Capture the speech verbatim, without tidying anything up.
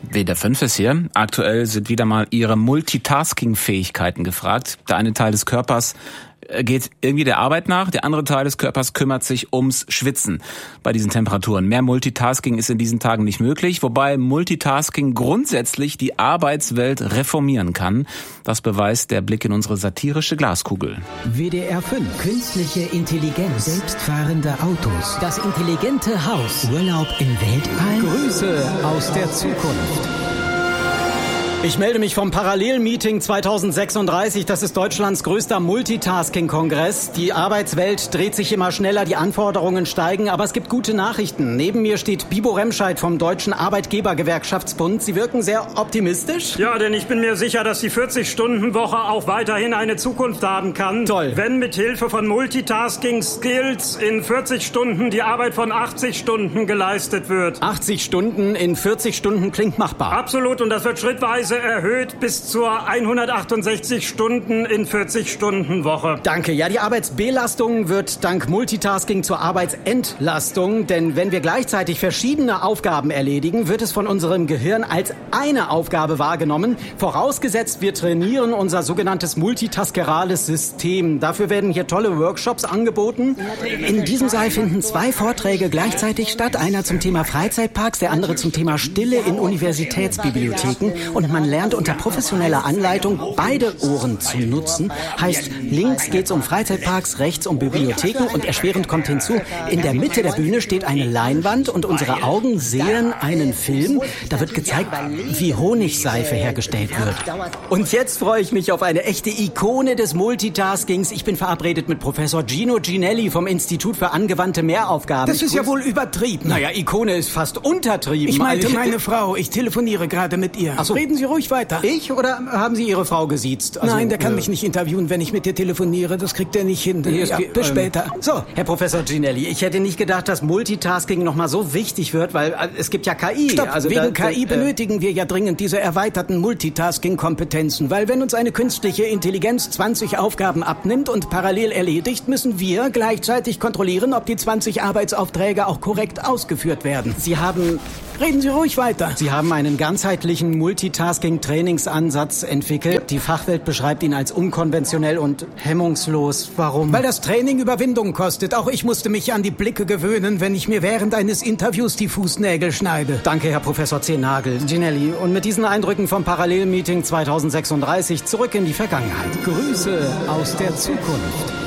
W D R fünf ist hier. Aktuell sind wieder mal Ihre Multitasking-Fähigkeiten gefragt. Der eine Teil des Körpers geht irgendwie der Arbeit nach, der andere Teil des Körpers kümmert sich ums Schwitzen bei diesen Temperaturen. Mehr Multitasking ist in diesen Tagen nicht möglich, wobei Multitasking grundsätzlich die Arbeitswelt reformieren kann. Das beweist der Blick in unsere satirische Glaskugel. W D R fünf. Künstliche Intelligenz. Selbstfahrende Autos. Das intelligente Haus. Urlaub im Weltall. Grüße aus der Zukunft. Ich melde mich vom Parallelmeeting zweitausendsechsunddreißig. Das ist Deutschlands größter Multitasking-Kongress. Die Arbeitswelt dreht sich immer schneller, die Anforderungen steigen, aber es gibt gute Nachrichten. Neben mir steht Bibo Remscheid vom Deutschen Arbeitgebergewerkschaftsbund. Sie wirken sehr optimistisch. Ja, denn ich bin mir sicher, dass die vierzig-Stunden-Woche auch weiterhin eine Zukunft haben kann. Toll. Wenn mit Hilfe von Multitasking-Skills in vierzig Stunden die Arbeit von achtzig Stunden geleistet wird. achtzig Stunden in vierzig Stunden klingt machbar. Absolut, und das wird schrittweise erhöht bis zur hundertachtundsechzig Stunden in vierzig Stunden Woche. Danke. Ja, die Arbeitsbelastung wird dank Multitasking zur Arbeitsentlastung. Denn wenn wir gleichzeitig verschiedene Aufgaben erledigen, wird es von unserem Gehirn als eine Aufgabe wahrgenommen. Vorausgesetzt, wir trainieren unser sogenanntes multitaskerales System. Dafür werden hier tolle Workshops angeboten. In diesem Saal finden zwei Vorträge gleichzeitig statt. Einer zum Thema Freizeitparks, der andere zum Thema Stille in Universitätsbibliotheken. Und man lernt unter professioneller Anleitung beide Ohren zu nutzen. Heißt, links geht's um Freizeitparks, rechts um Bibliotheken und erschwerend kommt hinzu, in der Mitte der Bühne steht eine Leinwand und unsere Augen sehen einen Film. Da wird gezeigt, wie Honigseife hergestellt wird. Und jetzt freue ich mich auf eine echte Ikone des Multitaskings. Ich bin verabredet mit Professor Gino Ginelli vom Institut für angewandte Mehraufgaben. Das ist ja wohl übertrieben. Naja, Ikone ist fast untertrieben. Ich meinte meine Frau. Ich telefoniere gerade mit ihr. Ach so. Reden Sie ruhig weiter. Ich oder haben Sie Ihre Frau gesiezt? Also, Nein, der kann äh, mich nicht interviewen, wenn ich mit dir telefoniere. Das kriegt er nicht hin. Nee, Ja, geht, bis ähm, später. So, Herr Professor Ginelli, ich hätte nicht gedacht, dass Multitasking noch mal so wichtig wird, weil äh, es gibt ja K I. Stopp, also wegen da, K I äh, benötigen wir ja dringend diese erweiterten Multitasking-Kompetenzen, weil wenn uns eine künstliche Intelligenz zwanzig Aufgaben abnimmt und parallel erledigt, müssen wir gleichzeitig kontrollieren, ob die zwanzig Arbeitsaufträge auch korrekt ausgeführt werden. Sie haben... Reden Sie ruhig weiter. Sie haben einen ganzheitlichen Multitasking-Trainingsansatz entwickelt. Die Fachwelt beschreibt ihn als unkonventionell und hemmungslos. Warum? Weil das Training Überwindung kostet. Auch ich musste mich an die Blicke gewöhnen, wenn ich mir während eines Interviews die Fußnägel schneide. Danke, Herr Professor Zehnagel. Ginelli, und mit diesen Eindrücken vom Parallelmeeting zweitausendsechsunddreißig zurück in die Vergangenheit. Grüße aus der Zukunft.